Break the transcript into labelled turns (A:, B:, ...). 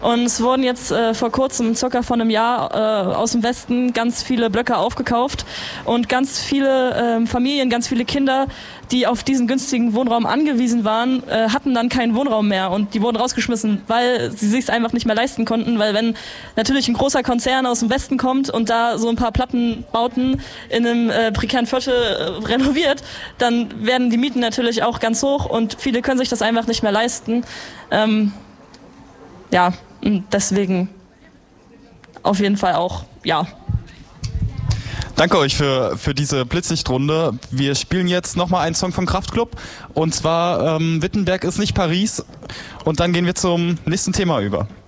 A: Und es wurden jetzt vor kurzem, circa vor einem Jahr, aus dem Westen ganz viele Blöcke aufgekauft und ganz viele Familien, ganz viele Kinder, die auf diesen günstigen Wohnraum angewiesen waren, hatten dann keinen Wohnraum mehr und die wurden rausgeschmissen, weil sie sich es einfach nicht mehr leisten konnten, weil wenn natürlich ein großer Konzern aus dem Westen kommt und da so ein paar Plattenbauten in einem prekären Viertel renoviert, dann werden die Mieten natürlich auch ganz hoch und viele können sich das einfach nicht mehr leisten. Ja, deswegen auf jeden Fall auch, ja.
B: Danke euch für diese Blitzlichtrunde. Wir spielen jetzt nochmal einen Song von Kraftklub und zwar Wittenberg ist nicht Paris und dann gehen wir zum nächsten Thema über.